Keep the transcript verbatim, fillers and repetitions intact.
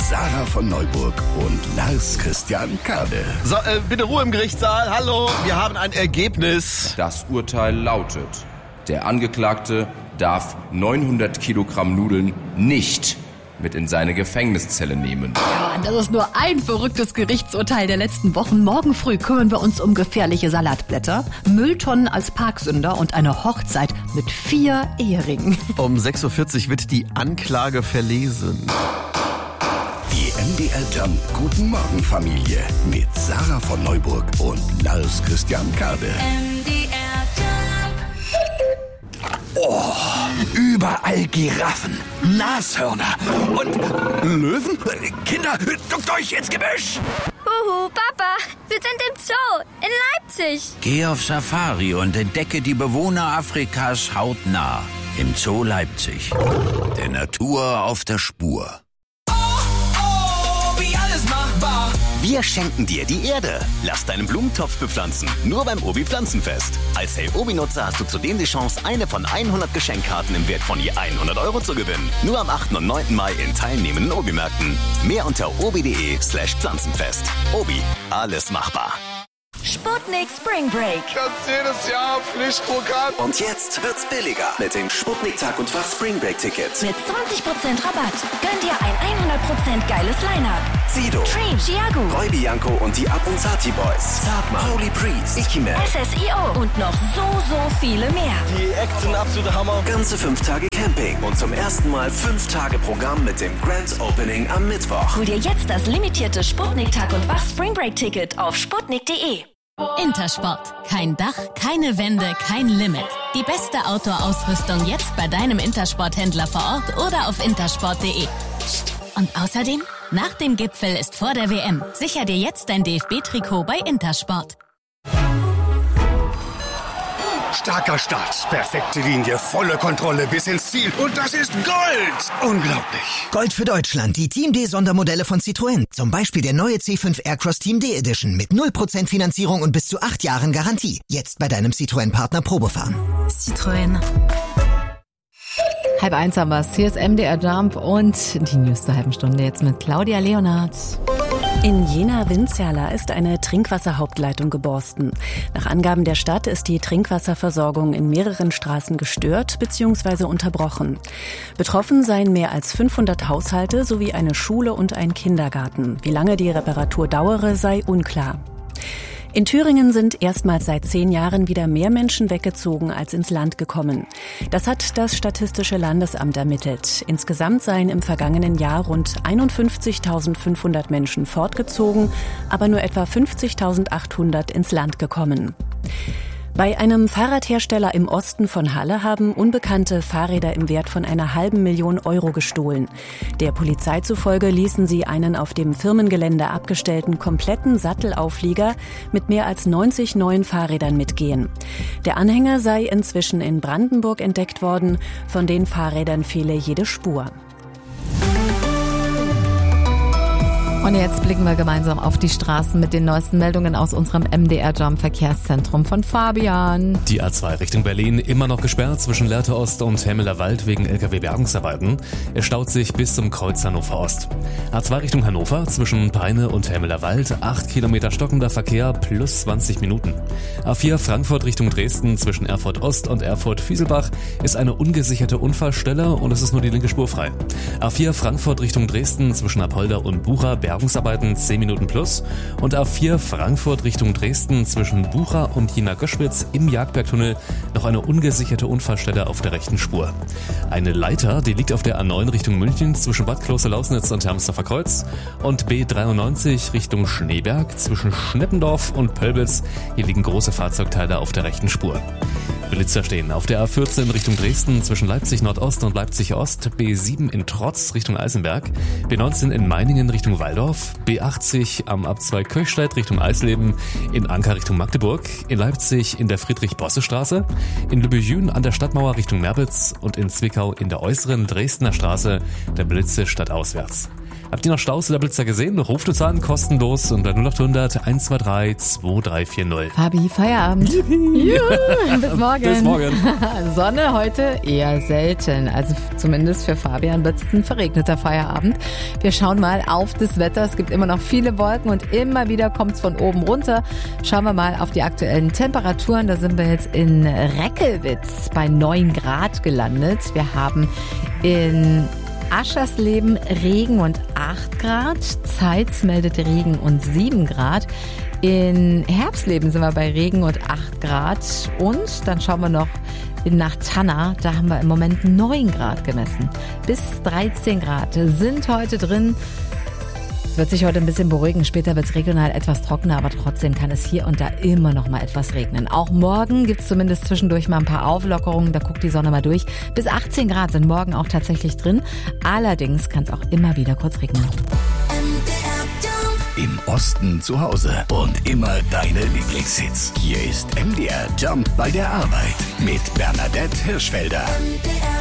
Sarah von Neuburg und Lars Christian Kade. So, äh, bitte Ruhe im Gerichtssaal. Hallo, wir haben ein Ergebnis. Das Urteil lautet: Der Angeklagte darf neunhundert Kilogramm Nudeln nicht mit in seine Gefängniszelle nehmen. Ja, das ist nur ein verrücktes Gerichtsurteil der letzten Wochen. Morgen früh kümmern wir uns um gefährliche Salatblätter, Mülltonnen als Parksünder und eine Hochzeit mit vier Eheringen. Um sechs Uhr vierzig wird die Anklage verlesen. Die M D R Jump Guten Morgen Familie mit Sarah von Neuburg und Lars Christian Kade. M D R Jump. Oh, überall Giraffen, Nashörner und Löwen. Kinder, duckt euch ins Gebüsch. Huhu, Papa, wir sind im Zoo in Leipzig. Geh auf Safari und entdecke die Bewohner Afrikas hautnah im Zoo Leipzig. Der Natur auf der Spur. Wir schenken dir die Erde. Lass deinen Blumentopf bepflanzen. Nur beim Obi Pflanzenfest. Als Hey Obi-Nutzer hast du zudem die Chance, eine von hundert Geschenkkarten im Wert von je hundert Euro zu gewinnen. Nur am achten und neunten Mai in teilnehmenden Obi-Märkten. Mehr unter obi.de slash Pflanzenfest. Obi, alles machbar. Sputnik Spring Break. Das ist jedes Jahr Pflichtprogramm. Und jetzt wird's billiger mit dem Sputnik Tag und Fach Spring Break Ticket. Mit zwanzig Prozent Rabatt. Gönn dir ein hundert Prozent geiles Line-Up. Sido, Dream, Chiago, Roy Bianco und die Abronzati Boys. Zartmann, Holy Priest, Ikiman, S S I O und noch so, so viele mehr. Die Acts sind absolute Hammer. Ganze fünf Tage Camping und zum ersten Mal fünf Tage Programm mit dem Grand Opening am Mittwoch. Hol dir jetzt das limitierte Sputnik Tag und Wach Spring Break Ticket auf sputnik punkt de. Intersport. Kein Dach, keine Wände, kein Limit. Die beste Outdoor-Ausrüstung jetzt bei deinem Intersport-Händler vor Ort oder auf intersport punkt de. Psst. Und außerdem, nach dem Gipfel ist vor der W M. Sicher dir jetzt dein D F B-Trikot bei Intersport. Starker Start, perfekte Linie, volle Kontrolle bis ins Ziel. Und das ist Gold! Unglaublich. Gold für Deutschland, die Team D-Sondermodelle von Citroën. Zum Beispiel der neue C fünf Aircross Team D Edition mit null Prozent Finanzierung und bis zu acht Jahren Garantie. Jetzt bei deinem Citroën-Partner Probefahren. Citroën. Halb eins haben wir's. Hier ist M D R Jump und die News der halben Stunde jetzt mit Claudia Leonhardt. In Jena-Winzerla ist eine Trinkwasserhauptleitung geborsten. Nach Angaben der Stadt ist die Trinkwasserversorgung in mehreren Straßen gestört bzw. unterbrochen. Betroffen seien mehr als fünfhundert Haushalte sowie eine Schule und ein Kindergarten. Wie lange die Reparatur dauere, sei unklar. In Thüringen sind erstmals seit zehn Jahren wieder mehr Menschen weggezogen als ins Land gekommen. Das hat das Statistische Landesamt ermittelt. Insgesamt seien im vergangenen Jahr rund einundfünfzigtausendfünfhundert Menschen fortgezogen, aber nur etwa fünfzigtausendachthundert ins Land gekommen. Bei einem Fahrradhersteller im Osten von Halle haben Unbekannte Fahrräder im Wert von einer halben Million Euro gestohlen. Der Polizei zufolge ließen sie einen auf dem Firmengelände abgestellten kompletten Sattelauflieger mit mehr als neunzig neuen Fahrrädern mitgehen. Der Anhänger sei inzwischen in Brandenburg entdeckt worden, von den Fahrrädern fehle jede Spur. Und jetzt blicken wir gemeinsam auf die Straßen mit den neuesten Meldungen aus unserem M D R Jump Verkehrszentrum von Fabian. Die A zwei Richtung Berlin immer noch gesperrt zwischen Lehrte Ost und Hemmeler Wald wegen L K W-Bergungsarbeiten. Es staut sich bis zum Kreuz Hannover Ost. A zwei Richtung Hannover zwischen Peine und Hemmeler Wald, acht Kilometer stockender Verkehr plus zwanzig Minuten. A vier Frankfurt Richtung Dresden zwischen Erfurt Ost und Erfurt Fieselbach ist eine ungesicherte Unfallstelle und es ist nur die linke Spur frei. A vier Frankfurt Richtung Dresden zwischen Apolda und Bucha Bergungsarbeiten zehn Minuten plus und A vier Frankfurt Richtung Dresden zwischen Bucha und Jena-Göschwitz im Jagdbergtunnel noch eine ungesicherte Unfallstelle auf der rechten Spur. Eine Leiter, die liegt auf der A neun Richtung München zwischen Bad Kloster-Lausnitz und Hermsdorfer Kreuz und B dreiundneunzig Richtung Schneeberg zwischen Schneppendorf und Pölbitz. Hier liegen große Fahrzeugteile auf der rechten Spur. Blitzer stehen auf der A vierzehn Richtung Dresden zwischen Leipzig Nordost und Leipzig Ost, B sieben in Trotz Richtung Eisenberg, B neunzehn in Meiningen Richtung Waldorf, B achtzig am Abzweig Köchstädt Richtung Eisleben, in Anker Richtung Magdeburg, in Leipzig in der Friedrich-Bosse-Straße, in Lübbejün an der Stadtmauer Richtung Merbitz und in Zwickau in der äußeren Dresdner Straße der Blitze stadtauswärts. Habt ihr noch Staus oder Blitzer gesehen? Ruft uns an, kostenlos unter null acht hundert eins zwei drei zwei drei vier null. Fabi, Feierabend. Juhu, bis morgen. Bis morgen. Sonne heute eher selten. Also zumindest für Fabian wird es ein verregneter Feierabend. Wir schauen mal auf das Wetter. Es gibt immer noch viele Wolken und immer wieder kommt es von oben runter. Schauen wir mal auf die aktuellen Temperaturen. Da sind wir jetzt in Reckelwitz bei neun Grad gelandet. Wir haben in Aschersleben Regen und acht Grad. Zeitz meldet Regen und sieben Grad. In Herbstleben sind wir bei Regen und acht Grad. Und dann schauen wir noch nach Tanna. Da haben wir im Moment neun Grad gemessen. Bis dreizehn Grad sind heute drin. Es wird sich heute ein bisschen beruhigen. Später wird es regional etwas trockener, aber trotzdem kann es hier und da immer noch mal etwas regnen. Auch morgen gibt es zumindest zwischendurch mal ein paar Auflockerungen. Da guckt die Sonne mal durch. Bis achtzehn Grad sind morgen auch tatsächlich drin. Allerdings kann es auch immer wieder kurz regnen. Im Osten zu Hause und immer deine Lieblingshits. Hier ist M D R Jump bei der Arbeit mit Bernadette Hirschfelder. M D R